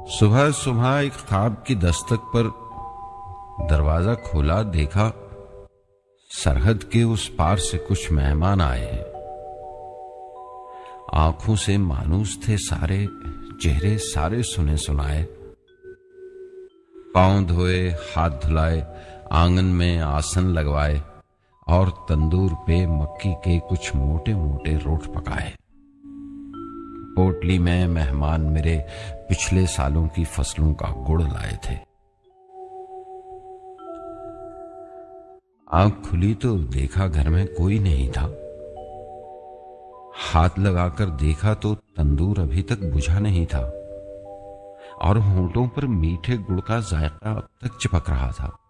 सुबह सुबह एक ख्वाब की दस्तक पर दरवाजा खोला, देखा सरहद के उस पार से कुछ मेहमान आए हैं। आंखों से मानूस थे सारे, चेहरे सारे सुने सुनाए। पांव धोए, हाथ धुलाए, आंगन में आसन लगवाए और तंदूर पे मक्की के कुछ मोटे मोटे रोट पकाए। पोटली में मेहमान मेरे पिछले सालों की फसलों का गुड़ लाए थे। आंख खुली तो देखा घर में कोई नहीं था। हाथ लगाकर देखा तो तंदूर अभी तक बुझा नहीं था और होंठों पर मीठे गुड़ का जायका अब तक चिपक रहा था।